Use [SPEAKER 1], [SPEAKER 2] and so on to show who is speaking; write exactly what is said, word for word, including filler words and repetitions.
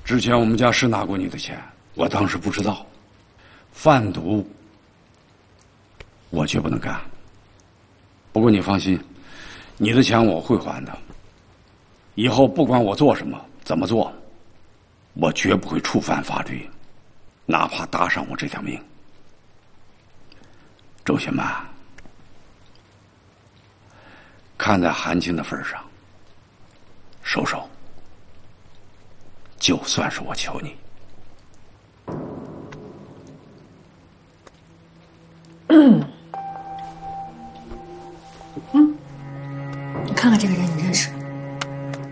[SPEAKER 1] 之前我们家是拿过你的钱，我当时不知道。贩毒，我绝不能干。不过你放心，你的钱我会还的。以后不管我做什么，怎么做，我绝不会触犯法律，哪怕搭上我这条命。周雪曼，看在韩青的份上，收手。就算是我求你。